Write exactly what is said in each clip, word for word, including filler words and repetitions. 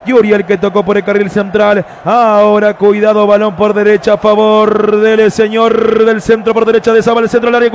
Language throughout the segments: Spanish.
Yuriel que tocó por el carril central. Ahora cuidado, balón por derecha a favor del señor del centro por derecha de Zabal, el centro del área.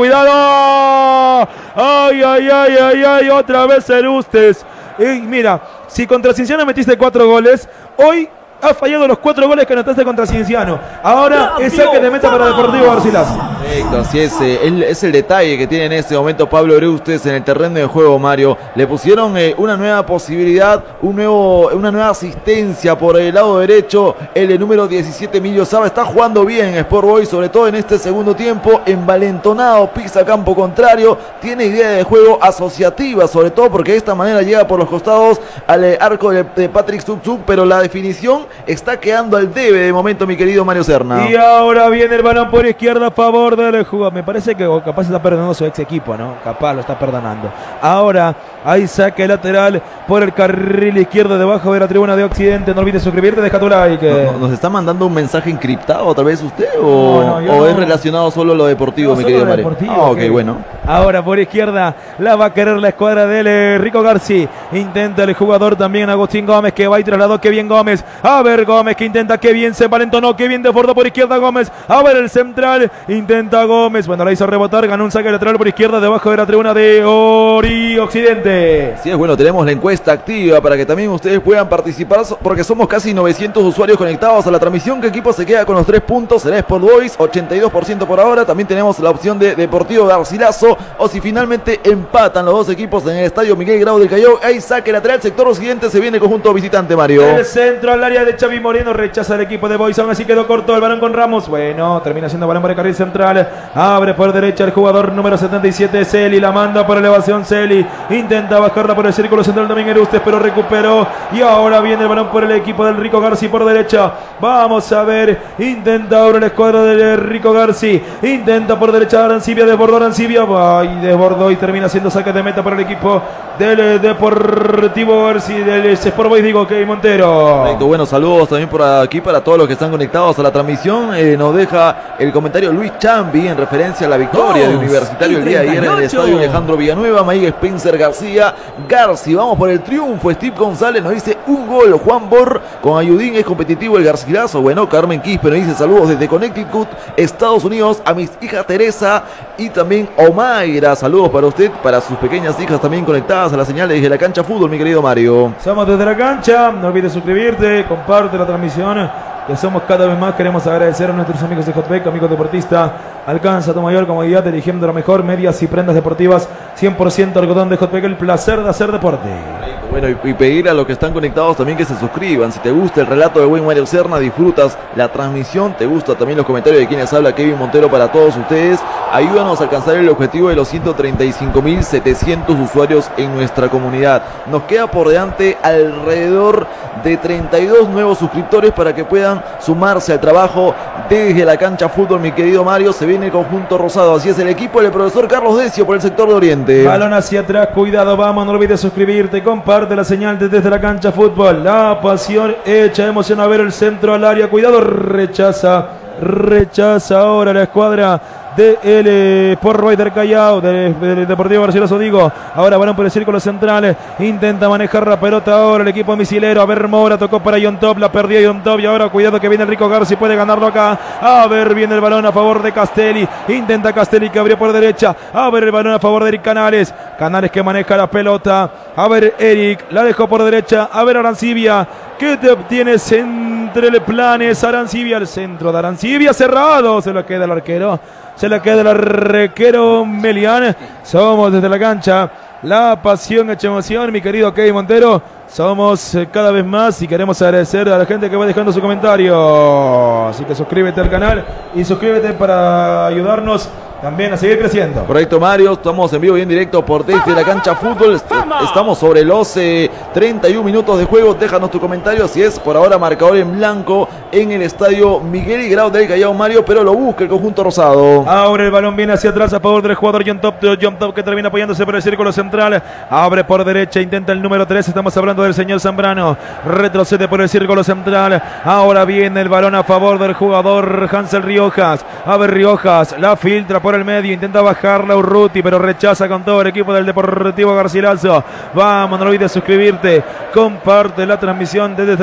Cuidado. Ay, ay, ay, ay, ay. Otra vez Erustes. Y mira, si contra Cienciano metiste cuatro goles, hoy has fallado los cuatro goles que anotaste contra Cienciano. Ahora es saque de meta para Deportivo Garcilaso. Perfecto, así es, eh, el, es el detalle que tiene en este momento Pablo Erustes en el terreno de juego, Mario. Le pusieron eh, una nueva posibilidad, un nuevo, una nueva asistencia por el lado derecho. El de número diecisiete, Emilio Saba, está jugando bien Sport Boys, sobre todo en este segundo tiempo, envalentonado, pisa campo contrario, tiene idea de juego asociativa, sobre todo porque de esta manera llega por los costados al eh, arco de, de Patrick Subsub, pero la definición está quedando al debe de momento, mi querido Mario Serna. Y ahora viene el balón por izquierda a favor del jugador. Me parece que capaz está perdonando su ex equipo, ¿no? Capaz lo está perdonando. Ahora hay saque lateral por el carril izquierdo debajo de la tribuna de Occidente. No olvides suscribirte, deja tu like. ¿No, no, ¿Nos está mandando un mensaje encriptado otra vez usted? ¿O, no, no, o no. es relacionado solo a lo deportivo, No, mi solo querido lo Mario? deportivo, Ah, ok, okay. bueno. Ahora por izquierda la va a querer la escuadra del eh, Rico Garci. Intenta el jugador también Agustín Gómez, que va y trasladó. Qué bien Gómez. A ver Gómez que intenta, qué bien se valentonó, qué bien desbordó por izquierda Gómez. A ver el central, intenta Gómez. Bueno, la hizo rebotar, ganó un saque lateral por izquierda debajo de la tribuna de Ori Occidente. Sí, es bueno, tenemos la encuesta activa para que también ustedes puedan participar, porque somos casi novecientos usuarios conectados a la transmisión. ¿Qué equipo se queda con los tres puntos? Será Sport Boys, ochenta y dos por ciento por ahora. También tenemos la opción de Deportivo Garcilaso, o si finalmente empatan los dos equipos en el estadio Miguel Grau del Callao, hay saque lateral, sector occidente, se viene el conjunto visitante, Mario. El centro al área de Xavi Moreno, rechaza el equipo de Boys, aún así quedó corto el balón con Ramos. Bueno, termina siendo balón por el carril central, abre por derecha el jugador número setenta y siete, Celi, la manda por elevación Celi, intenta bajarla por el círculo central también Erustes, pero recuperó, y ahora viene el balón por el equipo del Rico Garci por derecha. Vamos a ver, intenta ahora la escuadra del Rico Garci, intenta por derecha Arancibia, desbordó Arancibia, y desbordó y termina siendo saque de meta para el equipo del Deportivo Garci, del Sport Boys, digo, que Montero. Perfecto, bueno, saludos también por aquí para todos los que están conectados a la transmisión. Eh, nos deja el comentario Luis Chambi en referencia a la victoria del Universitario el día de ayer en el estadio Alejandro Villanueva. Miguel Spencer García, Garci, vamos por el triunfo. Steve González nos dice un gol. Juan Bor con Ayudín, es competitivo el Garcilaso. Bueno, Carmen Quispe nos dice saludos desde Connecticut, Estados Unidos, a mis hijas Teresa y también Omaira. Saludos para usted, para sus pequeñas hijas también conectadas a la señal desde la cancha fútbol, mi querido Mario. Somos desde la cancha, no olvides suscribirte, comparte la transmisión, que somos cada vez más. Queremos agradecer a nuestros amigos de Hotbek, amigos deportistas. Alcanza tu mayor comodidad eligiendo la mejor medias y prendas deportivas, cien por ciento algodón de Hotbek, el placer de hacer deporte. Bueno, y, y pedir a los que están conectados también que se suscriban. Si te gusta el relato de buen Mario Serna, disfrutas la transmisión, te gusta también los comentarios de quienes habla Kevin Montero para todos ustedes, ayúdanos a alcanzar el objetivo de los ciento treinta y cinco mil setecientos usuarios en nuestra comunidad. Nos queda por delante alrededor de treinta y dos nuevos suscriptores para que puedan sumarse al trabajo desde la cancha fútbol, mi querido Mario. Se viene el conjunto rosado, así es el equipo del profesor Carlos Decio por el sector de Oriente. Balón hacia atrás, cuidado, vamos, no olvides suscribirte, comparte la señal desde la cancha fútbol. La pasión hecha emoción a ver el centro al área, cuidado, rechaza, rechaza ahora la escuadra de el eh, Sport Boys del Callao, del, del Deportivo Garcilaso, digo. Ahora balón por el círculo central, intenta manejar la pelota ahora el equipo misilero. A ver, Mora tocó para John Top, la perdió John Top, y ahora cuidado que viene el Rico Garci, puede ganarlo acá. A ver, viene el balón a favor de Castelli, intenta Castelli que abrió por derecha. A ver el balón a favor de Eric Canales, Canales que maneja la pelota. A ver, Eric, la dejó por derecha. A ver, Arancibia, ¿qué te obtienes entre el planes? Arancibia, el centro de Arancibia cerrado, se lo queda el arquero. Se la queda el arquero Melián. Somos desde la cancha, la pasión hecha emoción, mi querido Kevin Montero. Somos cada vez más y queremos agradecer a la gente que va dejando su comentario. Así que suscríbete al canal y suscríbete para ayudarnos también a seguir creciendo. Correcto, Mario, estamos en vivo y en directo por desde la cancha fútbol. Estamos sobre los eh, treinta y un minutos de juego. Déjanos tu comentario, si es por ahora marcador en blanco en el estadio Miguel Grau del Callao, Mario, pero lo busca el conjunto rosado. Ahora el balón viene hacia atrás a favor del jugador John Top, John Top que termina apoyándose por el círculo central. Abre por derecha, intenta el número tres, estamos hablando del señor Zambrano. Retrocede por el círculo central. Ahora viene el balón a favor del jugador Hansel Riojas. A ver, Riojas la filtra por el medio, intenta bajarla Urruti, pero rechaza con todo el equipo del Deportivo Garcilaso. Vamos, no olvides suscribirte, comparte la transmisión desde